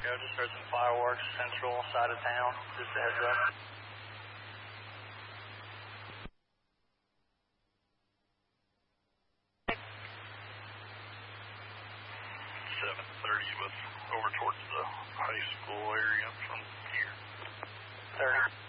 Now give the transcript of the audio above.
just heard some fireworks central side of town. Just a heads up. 7:30 was over towards the high school area from here. 30.